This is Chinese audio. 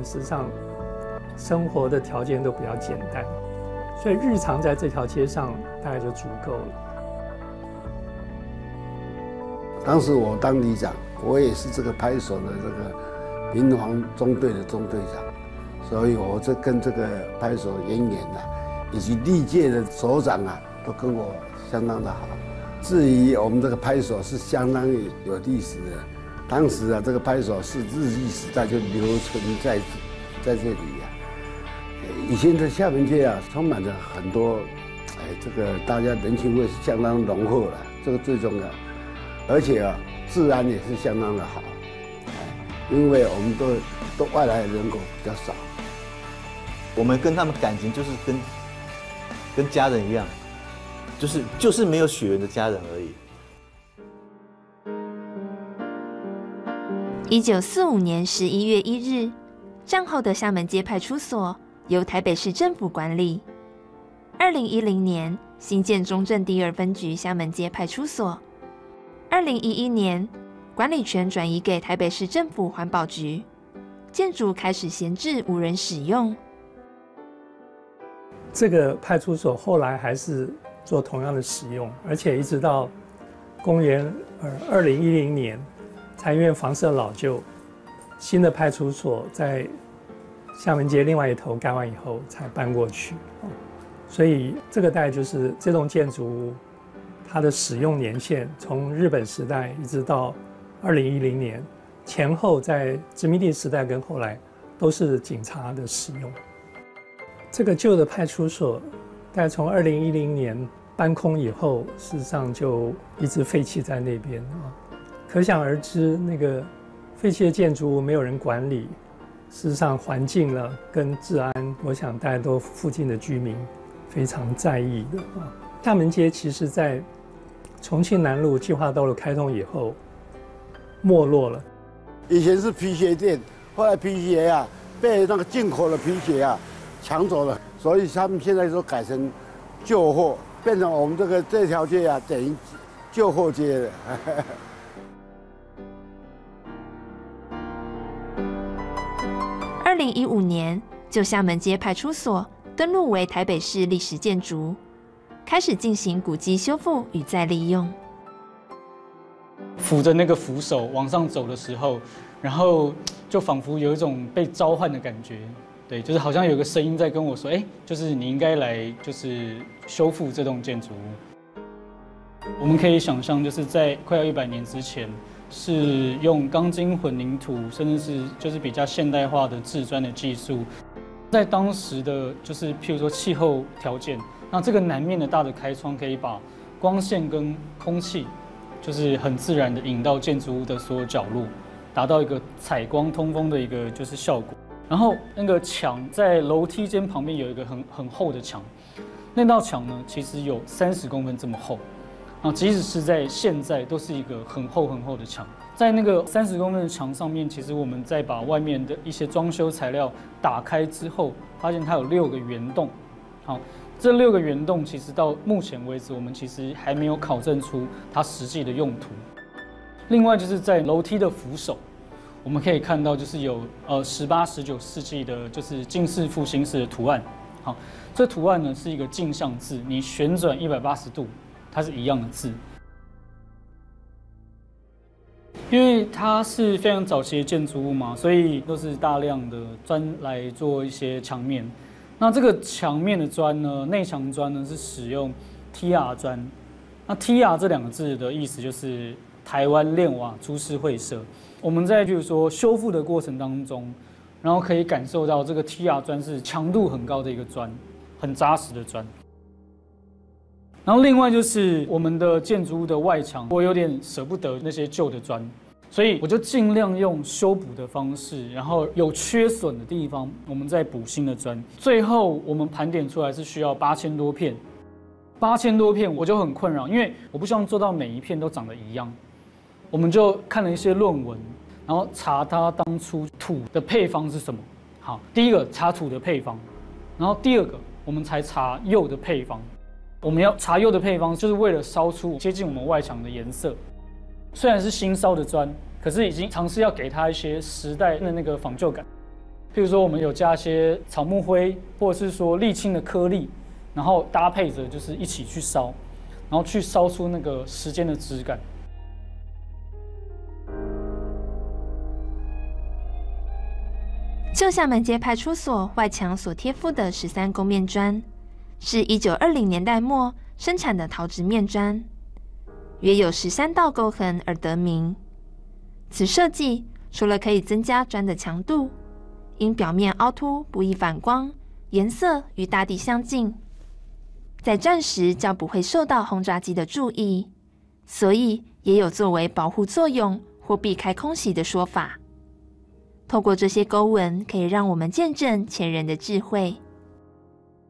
事实上生活的条件都比较简单，所以日常在这条街上大概就足够了。 当时我当里长，我也是这个派出所的这个民防中队的中队长，所以我这跟这个派出所人员以及历届的所长都跟我相当的好。至于我们这个派出所是相当有历史的，当时这个派出所是日据时代就留存在这里以前的厦门街充满着很多，这个大家人情味是相当浓厚了，这个最重要。而且治安也是相当的好，因为我们都外来人口比较少， 我们跟他们感情就是跟家人一样，就是没有血缘的家人而已。1945年11月1日，战后的厦门街派出所由台北市政府管理。2010年新建中正第2分局厦门街派出所。2011年，管理权转移给台北市政府环保局，建筑开始闲置无人使用。 这个派出所后来还是做同样的使用，而且一直到公元2010年，才因为房舍老旧，新的派出所在厦门街另外一头盖完以后才搬过去。所以这个大概就是这栋建筑物它的使用年限，从日本时代一直到2010年前后，在殖民地时代跟后来都是警察的使用。这个旧的派出所，大概从2010年搬空以后，事实上就一直废弃在那边可想而知，那个废弃的建筑物没有人管理，事实上环境跟治安，我想大家都附近的居民非常在意的厦门街其实在重庆南路计划道路开通以后没落了。 以前是皮鞋店，后来皮鞋被那个进口的皮鞋抢走了，所以他们现在都改成旧货，变成我们这条街等于旧货街了。 2015年，旧厦门街派出所登录为台北市历史建筑，开始进行古迹修复与再利用。 扶着那个扶手往上走的时候，然后就仿佛有一种被召唤的感觉。对，就是好像有个声音在跟我说，就是你应该来，就是修复这栋建筑物。我们可以想象，就是在快要100年之前，是用钢筋混凝土，甚至是就是比较现代化的制砖的技术，在当时的就是譬如说气候条件，那这个南面的大的开窗可以把光线跟空气，就是很自然的引到建筑物的所有角落，达到一个采光通风的一个就是效果。然后那个墙在楼梯间旁边有一个很厚的墙，那道墙呢其实有30公分这么厚，即使是在现在都是一个很厚的墙。在那个30公分的墙上面，其实我们再把外面的一些装修材料打开之后，发现它有6个圆洞。好，这6个圆洞其实到目前为止，我们其实还没有考证出它实际的用途。另外就是在楼梯的扶手，我们可以看到就是有18、19世纪的，就是近似复兴式的图案。好，这图案呢是一个镜像字，你旋转180度，它是一样的字。因为它是非常早期的建筑物嘛，所以都是大量的砖来做一些墙面。那这个墙面的砖呢，内墙砖呢是使用 TR 砖。那 TR 这2个字的意思就是台湾炼瓦株式会社。我们在就是说修复的过程当中，然后可以感受到这个 TR 砖是强度很高的一个砖，很扎实的砖。然后另外就是我们的建筑物的外墙，我有点舍不得那些旧的砖，所以我就尽量用修补的方式，然后有缺损的地方，我们再补新的砖。最后我们盘点出来是需要8000多片，8000多片我就很困扰，因为我不希望做到每一片都长得一样。我们就看了一些论文，然后查它当初土的配方是什么。好，第一个查土的配方，然后第2个我们才查釉的配方。我们要查釉的配方，就是为了烧出接近我们外墙的颜色。虽然是新烧的砖，可是已经尝试要给它一些时代的那个仿旧感。 譬如说我们有加一些草木灰，或者是说沥青的颗粒，然后搭配着就是一起去烧，然后去烧出那个时间的质感。 旧厦门街派出所外墙所贴附的13公面砖，是1920年代末生产的陶质面砖，约有13道沟痕而得名。此设计除了可以增加砖的强度，因表面凹凸不易反光，颜色与大地相近，在战时较不会受到轰炸机的注意，所以也有作为保护作用或避开空袭的说法。透过这些沟纹，可以让我们见证前人的智慧。